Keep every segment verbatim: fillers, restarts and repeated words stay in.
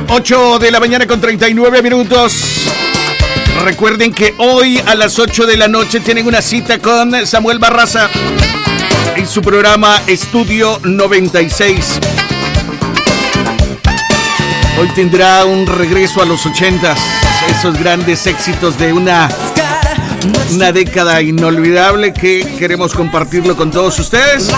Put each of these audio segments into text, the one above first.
ocho de la mañana con treinta y nueve minutos. Recuerden que hoy a las ocho de la noche tienen una cita con Samuel Barraza en su programa Estudio noventa y seis. Hoy tendrá un regreso a los ochentas, esos grandes éxitos de una, una década inolvidable que queremos compartirlo con todos ustedes.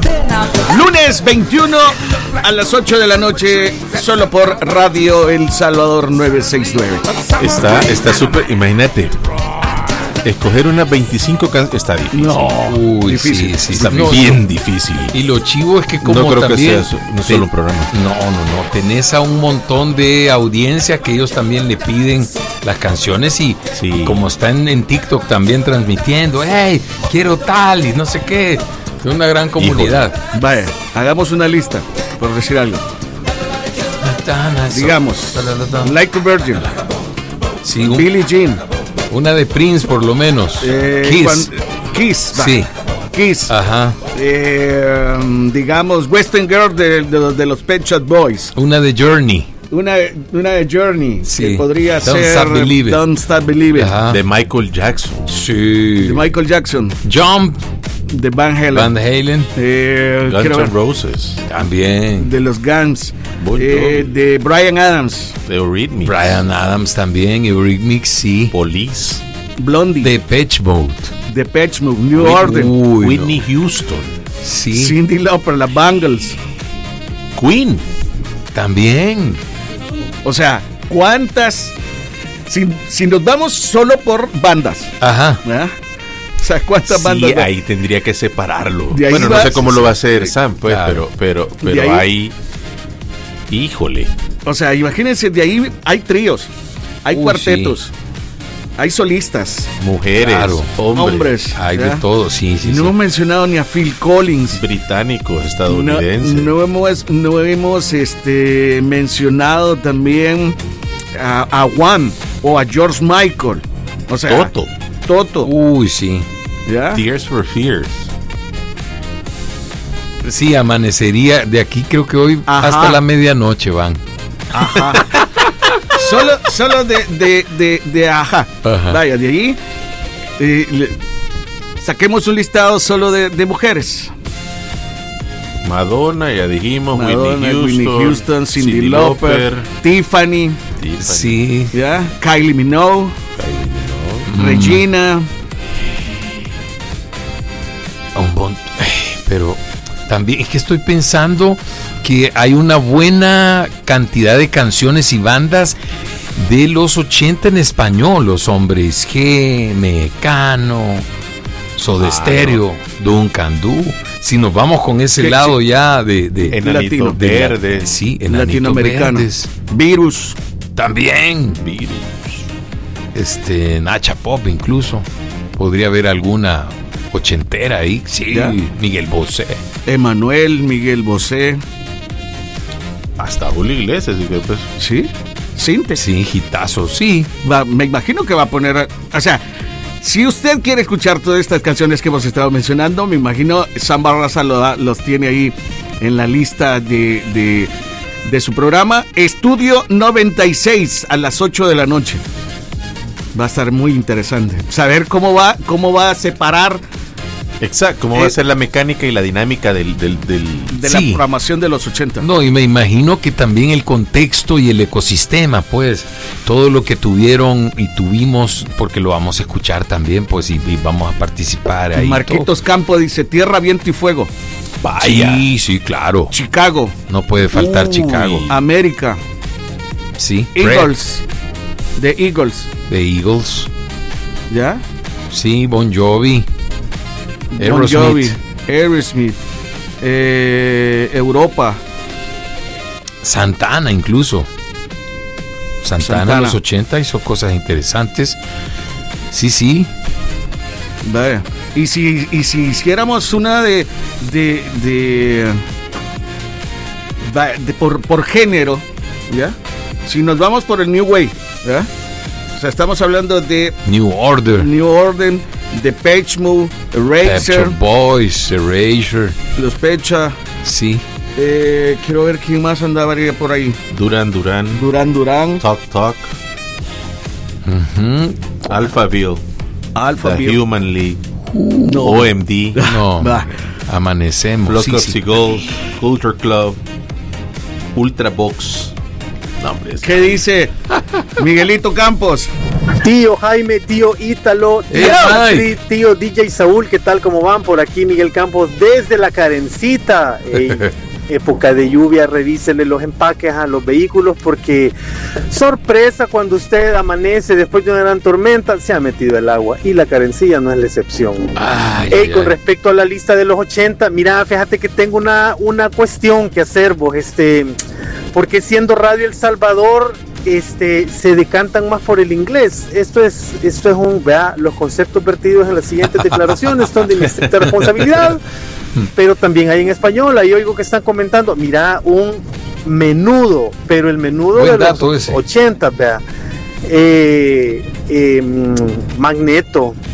Lunes veintiuno a las ocho de la noche, solo por Radio El Salvador novecientos sesenta y nueve. Está, está súper, imagínate. Escoger unas veinticinco canciones está difícil. No, Uy, difícil. Sí, sí, está No, bien no. difícil. Y lo chivo es que como No creo también que sea eso, no solo un programa. No, no, no. Tenés a un montón de audiencia que ellos también le piden las canciones y, Sí. y como están en TikTok también transmitiendo, hey, quiero tal y no sé qué. Es una gran comunidad. Vaya, hagamos una lista, por decir algo. Digamos, Like a Virgin, Sí, un- Billie Jean, una de Prince por lo menos. eh, Kiss. cuan- Kiss, va. Sí. Kiss. Ajá. Eh, digamos, Western Girl de, de, de los Pet Shop Boys. Una de Journey. Una, una de Journey, Sí. que podría Don't ser Stop Believin'. Don't Stop Believin', Ajá. De Michael Jackson. Sí. de Michael Jackson, Jump. de Van Halen, Van Halen. eh, Guns creo- N' Roses. También. de los Guns, Bon eh, Jovi. de Bryan Adams, De Eurythmics. Bryan Adams también. Eurythmics, sí. Police. Blondie, De Pitch Mode. de Depeche Mode, New Whit- Order, Uy, Whitney no. Houston. Sí. Cyndi Lauper, la Bangles. Queen. También. O sea, ¿cuántas? Si, si nos vamos solo por bandas, Ajá. ¿verdad? O sea, ¿cuántas Sí, bandas? va? ahí tendría que separarlo. De ahí Bueno, no va- sé cómo lo va a hacer sí, Sam, pues, claro. pero, pero, De pero ahí- ahí, híjole. O sea, imagínense, de ahí hay tríos, hay Uy, cuartetos, hay solistas, Mujeres, Claro. hombres, hombres. Hay ¿verdad? de todo, sí, sí, Y no sí. hemos mencionado ni a Phil Collins. británicos, No, estadounidenses. no hemos, no hemos este, mencionado también a, a Juan o a George Michael. O sea, Toto. Toto. Uy, sí. ¿ya? Tears for Fears. Sí, amanecería de aquí creo que hoy Ajá. hasta la medianoche van. Ajá. solo solo de, de, de, de ajá. Ajá. Vaya, de ahí eh, le- saquemos un listado solo de, de mujeres. Madonna, ya dijimos. Madonna, Whitney Houston. Whitney Houston, Cyndi Lauper, Tiffany, Tiffany, Sí. ¿ya? Kylie Minogue, Kylie Minogue. Regina. A un bon- eh, Pero también es que estoy pensando que hay una buena cantidad de canciones y bandas de los ochenta en español, los hombres G, Mecano, Soda Claro. Stereo, Duncan Du. Si nos vamos con ese Que- lado ya de, de Enanitos Latino. Verdes. sí, Enanitos Latinoamericano. Verdes. Virus. También, Beatles. este, Nacha Pop incluso. Podría haber alguna ochentera ahí. Sí, Ya. Miguel Bosé. Emanuel, Miguel Bosé. Hasta Julio Iglesias. y que, pues, ¿Sí? Sinte. Sí, hitazo, sí. Va, me imagino que va a poner. O sea, si usted quiere escuchar todas estas canciones que hemos estado mencionando, me imagino Sam Barraza lo da- los tiene ahí en la lista de, de, de su programa. Estudio noventa y seis a las ocho de la noche. Va a estar muy interesante. Saber cómo va, cómo va a separar exacto. ¿Cómo Eh, va a ser la mecánica y la dinámica del. del, del- de Sí. la programación de los ochenta. No, y me imagino que también el contexto y el ecosistema, pues, todo lo que tuvieron y tuvimos, porque lo vamos a escuchar también, pues, y, y vamos a participar ahí. Marquitos Campo dice Tierra, Viento y Fuego. todo. Sí, sí, claro. Chicago, No puede faltar Uy. Chicago. América, Sí. Eagles, The Eagles, The Eagles. ¿ya? Sí, Bon Jovi. Bon Aerosmith. Jovi, Aerosmith, eh, Europa, Santana incluso. Santana, Santana. en los ochenta hizo cosas interesantes. Sí, sí. vaya. Y si, y si hiciéramos una de, de, de, va- de por, por género, ¿ya? Si nos vamos por el New Wave, ¿ya? O sea, estamos hablando de New Order. New Order, Depeche Mode, Pet Eraser, Shop Boys, Erasure. Los Pecha, Sí. Eh, quiero ver quién más andaba por ahí. Duran Duran. Duran Duran. Talk Talk. Uh-huh. Alphaville. Alphaville. The Human League. No. O M D. No, Bah. amanecemos. Flock Sí, of sí. Seagulls. Culture Club. Ultrabox. No, hombre, es- ¿Qué dice Miguelito Campos? Tío Jaime, tío Ítalo, tío, ¡Eh, Patri, Mike! tío D J Saúl, ¿qué tal? ¿Cómo van? Por aquí Miguel Campos desde la Karencita. Ey, época de lluvia, revísenle los empaques a los vehículos porque sorpresa cuando usted amanece después de una gran tormenta, se ha metido el agua y la Karencilla no es la excepción. Ay, Ey, ay, con ay. respecto a la lista de los ochenta, mira, fíjate que tengo una, una cuestión que hacer vos, este, porque siendo Radio El Salvador, este, se decantan más por el inglés. Esto es, esto es un, vea, los conceptos vertidos en las siguientes declaraciones son de mi estricta responsabilidad, pero también hay en español. Ahí oigo que están comentando, mira, un menudo, pero el menudo Buen de dato los ese. ochenta, vea. Eh, eh, mm, Magneto,